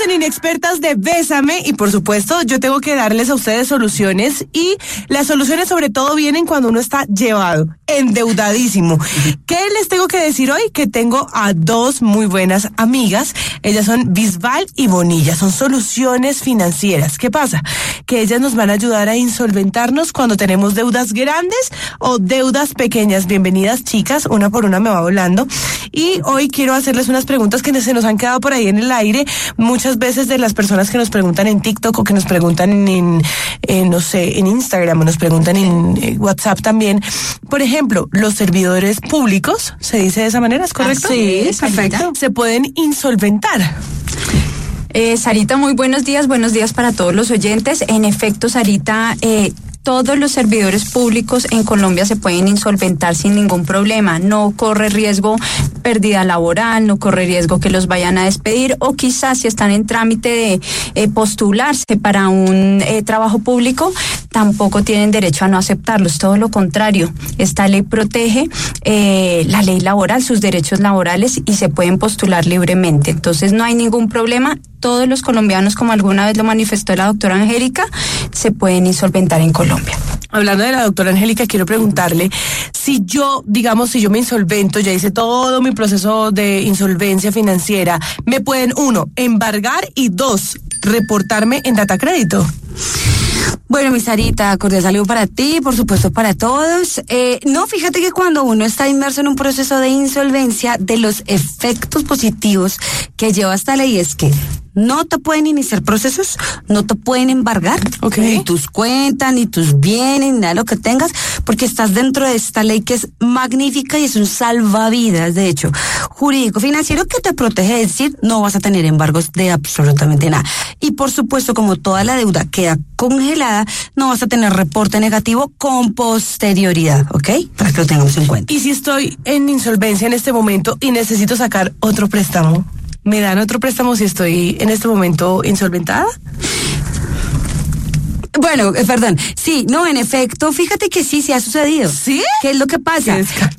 en Inexpertas de Bésame y por supuesto yo tengo que darles a ustedes soluciones y las soluciones sobre todo vienen cuando uno está llevado, endeudadísimo. ¿Qué les tengo que decir hoy? Que tengo a dos muy buenas amigas. Ellas son Bisbal y Bonilla, son soluciones financieras. ¿Qué pasa? Que ellas nos van a ayudar a insolventarnos cuando tenemos deudas grandes o deudas pequeñas. Bienvenidas, chicas, una por una me va volando. Y hoy quiero hacerles unas preguntas que se nos han quedado por ahí en el aire, muchas veces de las personas que nos preguntan en TikTok o que nos preguntan en no sé, en Instagram o nos preguntan en WhatsApp también. Por ejemplo, los servidores públicos, ¿se dice de esa manera? ¿Es correcto? Sí, perfecto. Se pueden insolventar. Sarita, muy buenos días para todos los oyentes. En efecto, Sarita, todos los servidores públicos en Colombia se pueden insolventar sin ningún problema. No corre riesgo pérdida laboral, no corre riesgo que los vayan a despedir o quizás si están en trámite de postularse para un trabajo público, tampoco tienen derecho a no aceptarlos. Todo lo contrario, esta ley protege la ley laboral, sus derechos laborales y se pueden postular libremente. Entonces no hay ningún problema. Todos los colombianos, como alguna vez lo manifestó la doctora Angélica, se pueden insolventar en Colombia. Hablando de la doctora Angélica, quiero preguntarle si yo me insolvento, ya hice todo mi proceso de insolvencia financiera, ¿me pueden, 1, embargar y 2, reportarme en Datacrédito? Bueno, mi Sarita, cordial saludo para ti, por supuesto para todos. No, fíjate que cuando uno está inmerso en un proceso de insolvencia, de los efectos positivos que lleva esta ley es que no te pueden iniciar procesos, no te pueden embargar, ni tus cuentas, ni tus bienes, ni nada de lo que tengas, porque estás dentro de esta ley que es magnífica y es un salvavidas, de hecho, jurídico financiero que te protege, es decir, no vas a tener embargos de absolutamente nada. Y por supuesto, como toda la deuda queda congelada, no vas a tener reporte negativo con posterioridad, ¿ok? Para que lo tengamos en cuenta. Y si estoy en insolvencia en este momento y necesito sacar otro préstamo, ¿me dan otro préstamo si estoy en este momento insolventada? Bueno, perdón, sí, no, en efecto, fíjate que sí ha sucedido. ¿Sí? ¿Qué es lo que pasa?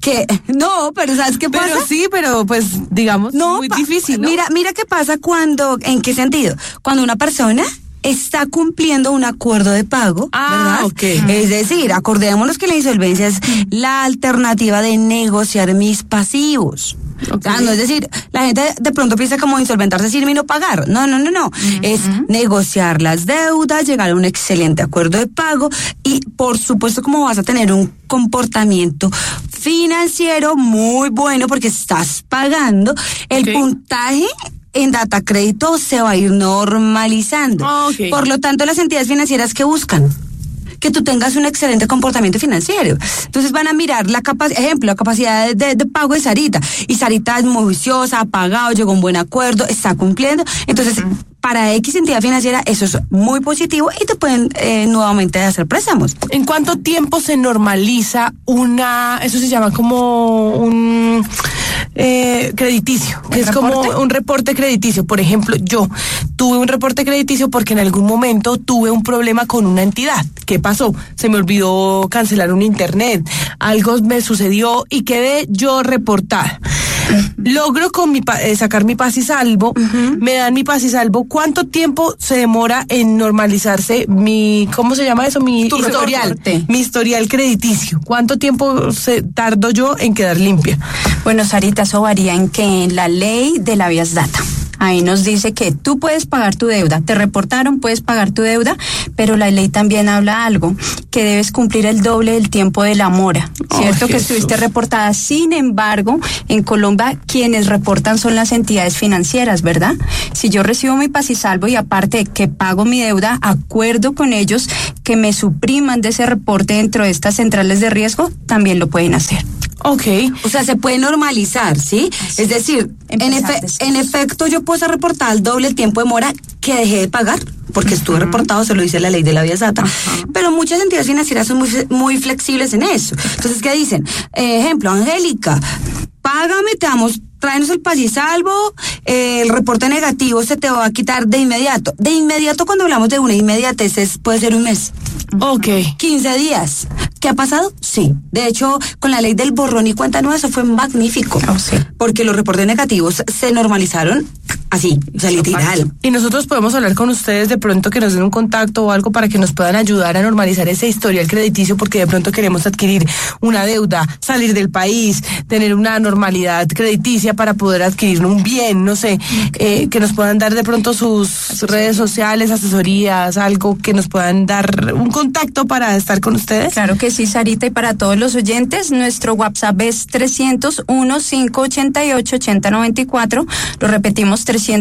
No, pero ¿sabes qué pasa? Pero sí, pero pues, digamos, no, muy difícil, ¿no? Mira qué pasa cuando, ¿en qué sentido? Cuando una persona está cumpliendo un acuerdo de pago, ¿verdad? Okay. Es decir, acordémonos que la insolvencia es la alternativa de negociar mis pasivos. Okay. No es decir, la gente de pronto piensa como insolventarse sin no pagar. No. Es negociar las deudas, llegar a un excelente acuerdo de pago y, por supuesto, como vas a tener un comportamiento financiero muy bueno porque estás pagando, el puntaje en Datacrédito se va a ir normalizando. Por lo tanto, las entidades financieras que buscan que tú tengas un excelente comportamiento financiero. Entonces van a mirar la capacidad de pago de Sarita. Y Sarita es muy juiciosa, ha pagado, llegó a un buen acuerdo, está cumpliendo. Entonces, para X entidad financiera eso es muy positivo y te pueden nuevamente hacer préstamos. ¿En cuánto tiempo se normaliza eso se llama como un crediticio, que es como un reporte crediticio? Por ejemplo, yo tuve un reporte crediticio porque en algún momento tuve un problema con una entidad. ¿Qué pasó? Se me olvidó cancelar un internet, algo me sucedió y quedé yo reportada. Logro con sacar mi paz y salvo, me dan mi paz y salvo. ¿Cuánto tiempo se demora en normalizarse ¿cómo se llama eso? Mi historial crediticio. ¿Cuánto tiempo tardo yo en quedar limpia? Bueno, Sarita, eso varía en la ley de la Habeas Data. Ahí nos dice que tú puedes pagar tu deuda, te reportaron, puedes pagar tu deuda, pero la ley también habla algo, que debes cumplir el doble del tiempo de la mora, ¿cierto? Que estuviste reportada. Sin embargo, en Colombia quienes reportan son las entidades financieras, ¿verdad? Si yo recibo mi paz y salvo y aparte que pago mi deuda, acuerdo con ellos que me supriman de ese reporte dentro de estas centrales de riesgo, también lo pueden hacer. O sea, se puede normalizar, ¿sí? Es decir, en efecto yo puedo ser reportada al doble el tiempo de mora que dejé de pagar, porque estuve reportado, se lo dice la ley de la Habeas Data, pero muchas entidades financieras son muy flexibles en eso. Entonces, ¿qué dicen? Ejemplo, Angélica, págame, tráenos el paz y salvo, el reporte negativo se te va a quitar de inmediato. De inmediato, cuando hablamos de una inmediatez, puede ser un mes. 15 días. ¿Qué ha pasado? Sí. De hecho, con la ley del borrón y cuenta nueva, eso fue magnífico. Sí. Porque los reportes negativos se normalizaron así, o sea, literal. Y nosotros podemos hablar con ustedes de pronto, que nos den un contacto o algo para que nos puedan ayudar a normalizar ese historial crediticio, porque de pronto queremos adquirir una deuda, salir del país, tener una normalidad crediticia para poder adquirir un bien, no sé, que nos puedan dar de pronto sus redes sociales, asesorías, algo que nos puedan dar un contacto para estar con ustedes. Claro que sí, Sarita, y para todos los oyentes, nuestro WhatsApp es 301-588-8094, lo repetimos,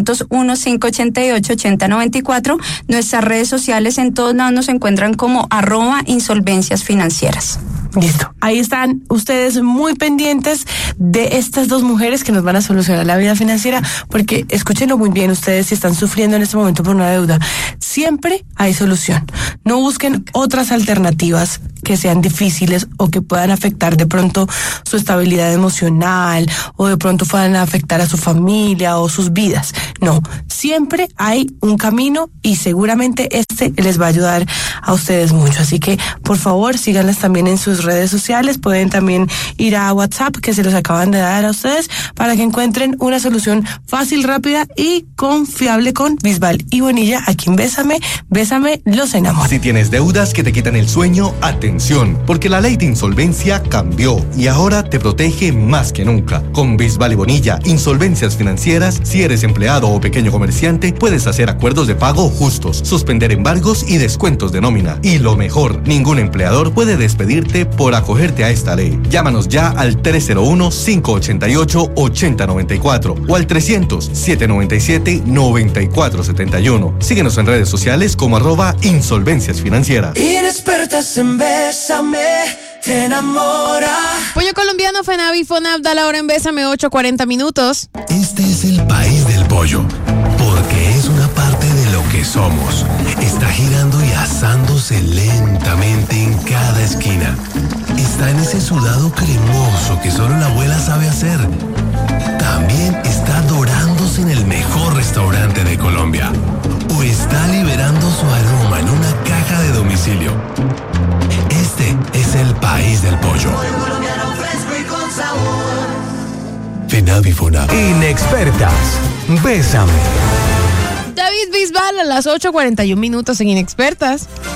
301-588-8094, nuestras redes sociales en todos lados nos encuentran como @insolvencias financieras. Listo. Ahí están ustedes muy pendientes de estas dos mujeres que nos van a solucionar la vida financiera, porque escúchenlo muy bien ustedes si están sufriendo en este momento por una deuda. Siempre hay solución. No busquen otras alternativas que sean difíciles o que puedan afectar de pronto su estabilidad emocional o de pronto puedan afectar a su familia o sus vidas. No, siempre hay un camino y seguramente este les va a ayudar a ustedes mucho. Así que, por favor, síganlas también en sus redes sociales. Pueden también ir a WhatsApp, que se los acaban de dar a ustedes, para que encuentren una solución fácil, rápida y confiable con Bisbal y Bonilla. Aquí en Bésame, Bésame los enamora. Si tienes deudas que te quitan el sueño, atención, porque la ley de insolvencia cambió y ahora te protege más que nunca. Con Bisbal y Bonilla, insolvencias financieras, si eres empleado o pequeño comerciante, puedes hacer acuerdos de pago justos, suspender embargos y descuentos de nómina. Y lo mejor, ningún empleador puede despedirte por acogerte a esta ley. Llámanos ya al 301-588-8094 o al 300-797-9471. Síguenos en redes sociales como @insolvencias financieras. Inexpertas en Bésame, te enamora. Pollo colombiano Fenavi Fonab da la hora en Bésame, 8:40 minutos. Este es el país del pollo, porque es una parte de lo que somos. Está girando y asándose lentamente en cada esquina. Está en ese sudado cremoso que solo la abuela sabe hacer. También está dorándose en el mejor restaurante de Colombia. O está liberando su aroma en una caja de domicilio. Este es el país del pollo. Fenavi Fonab. Inexpertas, Bésame. David Bisbal a las 8:41 minutos en Inexpertas.